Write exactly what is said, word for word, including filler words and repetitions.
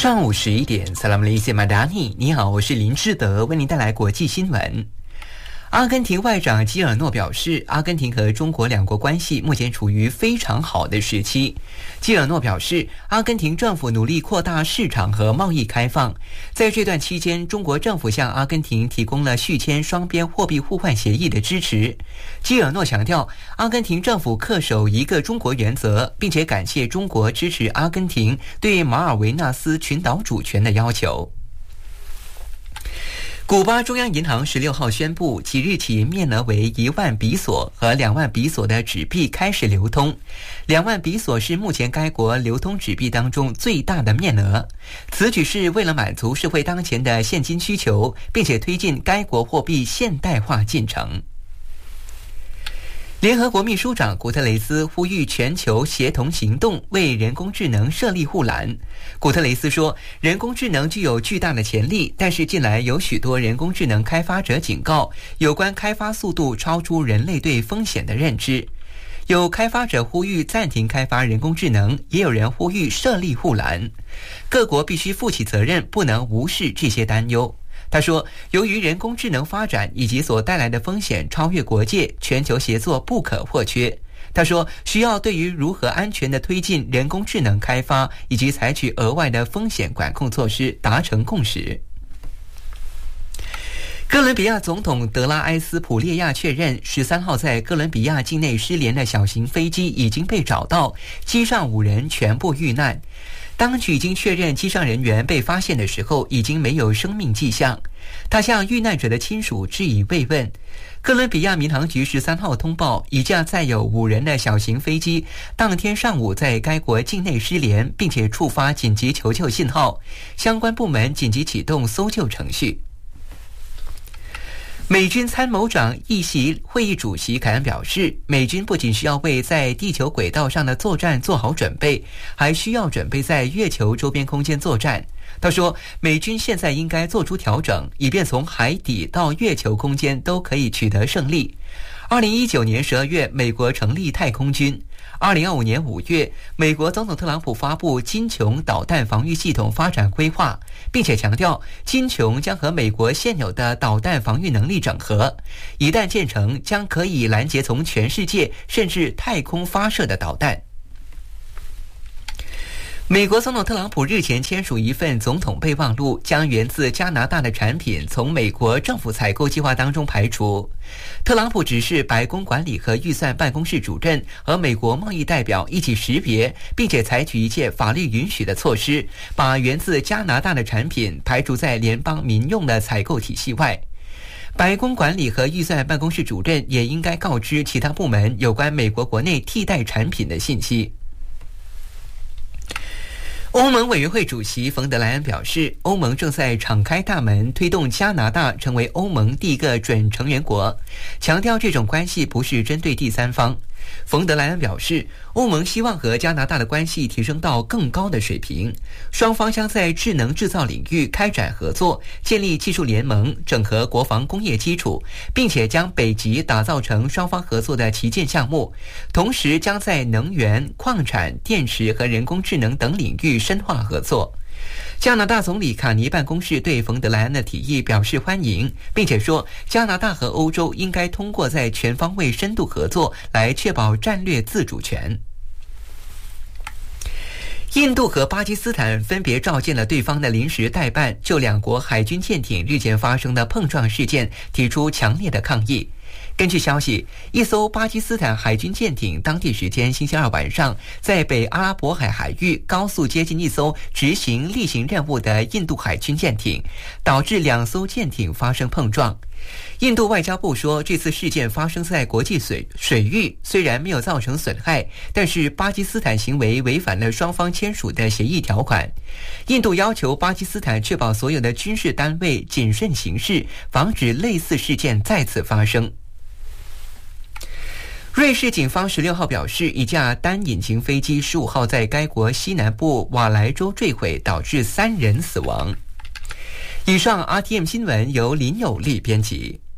上午十一点 Salam Malaysia Madani， 你好，我是林志德，为您带来国际新闻。阿根廷外长基尔诺表示，阿根廷和中国两国关系目前处于非常好的时期。基尔诺表示，阿根廷政府努力扩大市场和贸易开放，在这段期间，中国政府向阿根廷提供了续签双边货币互换协议的支持。基尔诺强调，阿根廷政府恪守一个中国原则，并且感谢中国支持阿根廷对马尔维纳斯群岛主权的要求。古巴中央银行十六号宣布，即日起面额为一万比索和两万比索的纸币开始流通。两万比索是目前该国流通纸币当中最大的面额。此举是为了满足社会当前的现金需求，并且推进该国货币现代化进程。联合国秘书长古特雷斯呼吁全球协同行动，为人工智能设立护栏。古特雷斯说，人工智能具有巨大的潜力，但是近来有许多人工智能开发者警告，有关开发速度超出人类对风险的认知。有开发者呼吁暂停开发人工智能，也有人呼吁设立护栏。各国必须负起责任，不能无视这些担忧。他说，由于人工智能发展以及所带来的风险超越国界，全球协作不可或缺。他说，需要对于如何安全地推进人工智能开发以及采取额外的风险管控措施达成共识。哥伦比亚总统德拉埃斯普列亚确认，十三号在哥伦比亚境内失联的小型飞机已经被找到，机上五人全部遇难。当局已经确认机上人员被发现的时候已经没有生命迹象。他向遇难者的亲属致以慰问。哥伦比亚民航局十三号通报，一架载有五人的小型飞机当天上午在该国境内失联，并且触发紧急求救信号，相关部门紧急启动搜救程序。美军参谋长议席会议主席凯恩表示，美军不仅需要为在地球轨道上的作战做好准备，还需要准备在月球周边空间作战。他说，美军现在应该做出调整，以便从海底到月球空间都可以取得胜利。二零一九年十二月，美国成立太空军。二零二五年五月，美国总统特朗普发布金琼导弹防御系统发展规划，并且强调金琼将和美国现有的导弹防御能力整合，一旦建成，将可以拦截从全世界甚至太空发射的导弹。美国总统特朗普日前签署一份总统备忘录，将源自加拿大的产品从美国政府采购计划当中排除。特朗普指示白宫管理和预算办公室主任和美国贸易代表一起识别，并且采取一切法律允许的措施，把源自加拿大的产品排除在联邦民用的采购体系外。白宫管理和预算办公室主任也应该告知其他部门有关美国国内替代产品的信息。欧盟委员会主席冯德莱恩表示，欧盟正在敞开大门推动加拿大成为欧盟第一个准成员国，强调这种关系不是针对第三方。冯德莱恩表示，欧盟希望和加拿大的关系提升到更高的水平，双方将在智能制造领域开展合作，建立技术联盟，整合国防工业基础，并且将北极打造成双方合作的旗舰项目，同时将在能源、矿产、电池和人工智能等领域深化合作。加拿大总理卡尼办公室对冯德莱恩的提议表示欢迎，并且说加拿大和欧洲应该通过在全方位深度合作来确保战略自主权。印度和巴基斯坦分别召见了对方的临时代办，就两国海军舰艇日前发生的碰撞事件提出强烈的抗议。根据消息，一艘巴基斯坦海军舰艇当地时间星期二晚上在北阿拉伯海海域高速接近一艘执行例行任务的印度海军舰艇，导致两艘舰艇发生碰撞。印度外交部说，这次事件发生在国际水水域，虽然没有造成损害，但是巴基斯坦行为违反了双方签署的协议条款。印度要求巴基斯坦确保所有的军事单位谨慎行事，防止类似事件再次发生。瑞士警方十六号表示，一架单引擎飞机十五号在该国西南部瓦莱州坠毁，导致三人死亡。以上 R T M 新闻由林有利编辑。